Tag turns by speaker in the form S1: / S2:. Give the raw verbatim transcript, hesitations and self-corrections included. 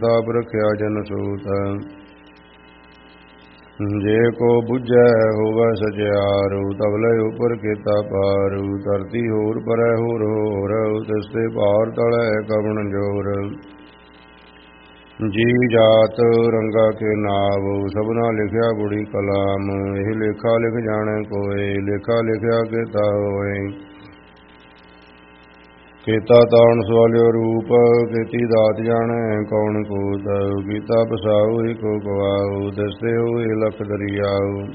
S1: ਤਾਪ ਰਖਿਆ ਜਨ ਸੂਤ। ਜੇ ਕੋ ਬੁਝੈ ਹੋਵੈ ਸਚਿਆਰੂ, ਤਬਲੇ ਉਪਰ ਕੀਤਾ ਪਾਰੂ। ਧਰਤੀ ਹੋਰ ਪਰੈ ਹੋਰ ਹੋਰ, ਤਿਸ ਤੇ ਭਾਰ ਤਲੈ ਕਵਣ ਜੋਰ। ਜੀ ਜਾਤ ਰੰਗਾ ਕੇ ਨਾਵ, ਸਭਨਾ ਲਿਖਿਆ ਗੁੜੀ ਕਲਾਮ। ਇਹ ਲੇਖਾ ਲਿਖ ਜਾਣੈ ਕੋਇ, ਲੇਖਾ ਲਿਖਿਆ ਕੀਤਾ ਹੋਇ। ਕੀਤਾ ਤਾਣ ਸਵਾਲਿਓ ਰੂਪ, ਕੀਤੀ ਦਾਤ ਜਾਣੈ ਕੌਣ ਕੂਤ। ਕੀਤਾ ਪਸਾਉ ਹਿਕੋ ਕਵਾਉ, ਦਿਸਦੇ ਹੋਏ ਲਖ ਦਰਿਆਉ।